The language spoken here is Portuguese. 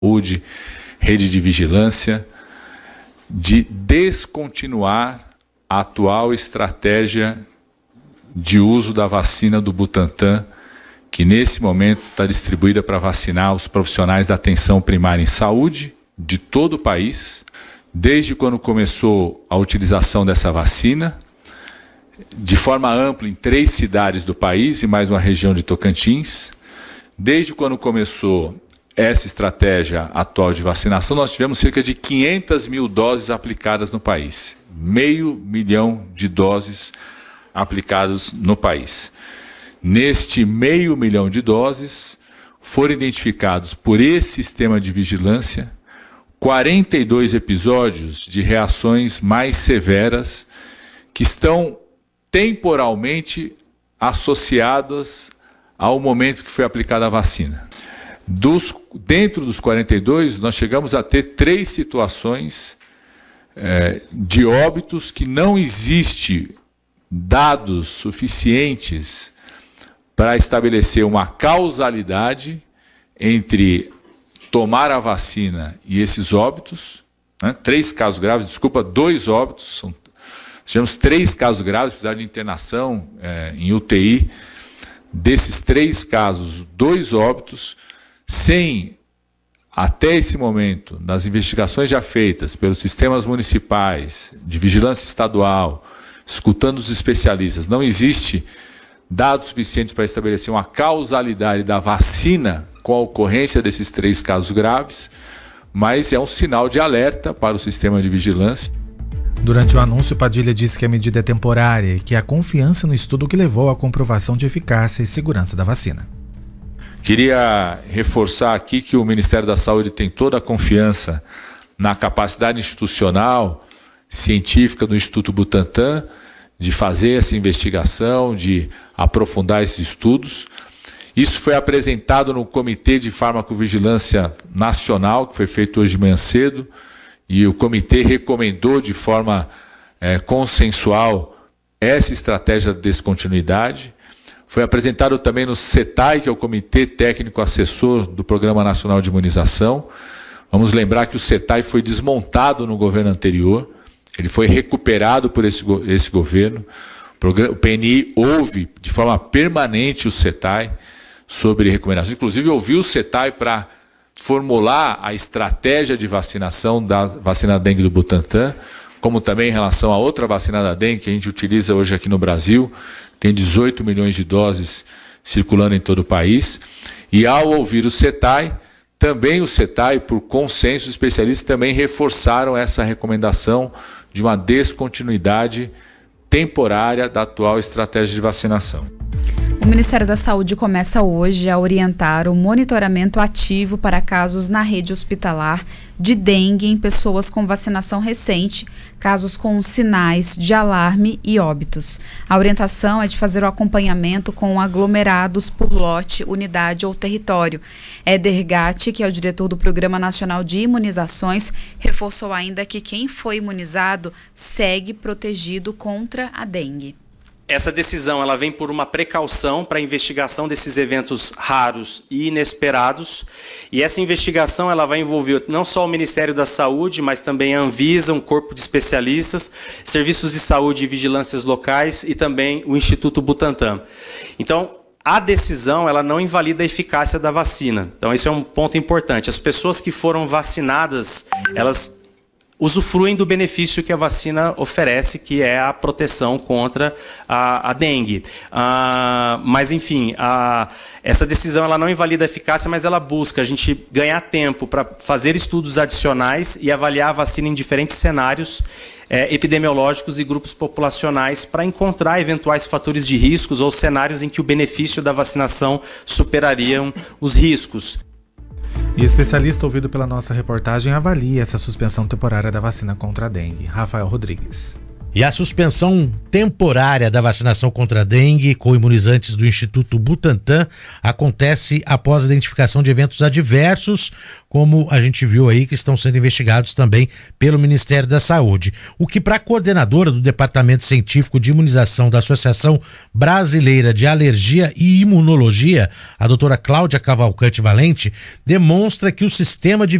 saúde, rede de vigilância, de descontinuar a atual estratégia de uso da vacina do Butantan, que nesse momento está distribuída para vacinar os profissionais da atenção primária em saúde de todo o país, desde quando começou a utilização dessa vacina, de forma ampla em 3 cidades do país e mais uma região de Tocantins. Desde quando começou essa estratégia atual de vacinação, nós tivemos cerca de 500 mil doses aplicadas no país. 500 mil de doses aplicadas no país. Neste 500 mil de doses, foram identificados por esse sistema de vigilância 42 episódios de reações mais severas que estão temporalmente associadas ao momento que foi aplicada a vacina. Dentro dos 42, nós chegamos a ter 3 situações de óbitos que não existe dados suficientes para estabelecer uma causalidade entre tomar a vacina e esses óbitos, né? 3 casos graves, 2 óbitos, tivemos 3 casos graves, precisaram de internação em UTI. Desses 3 casos, 2 óbitos, sem, até esse momento, nas investigações já feitas pelos sistemas municipais, de vigilância estadual, escutando os especialistas, não existe dados suficientes para estabelecer uma causalidade da vacina com a ocorrência desses 3 casos graves, mas é um sinal de alerta para o sistema de vigilância. Durante o anúncio, Padilha disse que a medida é temporária e que há confiança no estudo que levou à comprovação de eficácia e segurança da vacina. Queria reforçar aqui que o Ministério da Saúde tem toda a confiança na capacidade institucional, científica do Instituto Butantan de fazer essa investigação, de aprofundar esses estudos. Isso foi apresentado no Comitê de Farmacovigilância Nacional, que foi feito hoje de manhã cedo, e o comitê recomendou de forma consensual essa estratégia de descontinuidade. Foi apresentado também no CETAI, que é o Comitê Técnico Assessor do Programa Nacional de Imunização. Vamos lembrar que o CETAI foi desmontado no governo anterior, ele foi recuperado por esse governo. O PNI ouve de forma permanente o CETAI sobre recomendações, inclusive ouviu o CETAI para formular a estratégia de vacinação da vacina da dengue do Butantan, como também em relação a outra vacina da dengue que a gente utiliza hoje aqui no Brasil, tem 18 milhões de doses circulando em todo o país. E ao ouvir o CETAI, também o CETAI, por consenso, os especialistas também reforçaram essa recomendação de uma descontinuidade temporária da atual estratégia de vacinação. O Ministério da Saúde começa hoje a orientar o monitoramento ativo para casos na rede hospitalar de dengue em pessoas com vacinação recente, casos com sinais de alarme e óbitos. A orientação é de fazer o acompanhamento com aglomerados por lote, unidade ou território. Éder Gatti, que é o diretor do Programa Nacional de Imunizações, reforçou ainda que quem foi imunizado segue protegido contra a dengue. Essa decisão ela vem por uma precaução para a investigação desses eventos raros e inesperados. E essa investigação ela vai envolver não só o Ministério da Saúde, mas também a Anvisa, um corpo de especialistas, serviços de saúde e vigilâncias locais e também o Instituto Butantan. Então, a decisão ela não invalida a eficácia da vacina. Então, esse é um ponto importante. As pessoas que foram vacinadas, elas usufruem do benefício que a vacina oferece, que é a proteção contra a dengue. Mas, enfim, essa decisão ela não invalida a eficácia, mas ela busca a gente ganhar tempo para fazer estudos adicionais e avaliar a vacina em diferentes cenários epidemiológicos e grupos populacionais para encontrar eventuais fatores de riscos ou cenários em que o benefício da vacinação superariam os riscos. E especialista ouvido pela nossa reportagem avalia essa suspensão temporária da vacina contra a dengue. Rafael Rodrigues. E a suspensão temporária da vacinação contra a dengue com imunizantes do Instituto Butantan acontece após a identificação de eventos adversos, como a gente viu aí, que estão sendo investigados também pelo Ministério da Saúde. O que, para a coordenadora do Departamento Científico de Imunização da Associação Brasileira de Alergia e Imunologia, a doutora Cláudia Cavalcante Valente, demonstra que o sistema de